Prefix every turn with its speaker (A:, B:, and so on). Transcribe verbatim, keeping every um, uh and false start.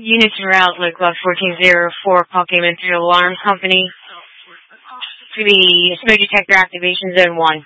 A: Units are Outlook Log fourteen zero four, call came in through Alarm Company to the smoke detector activation zone one.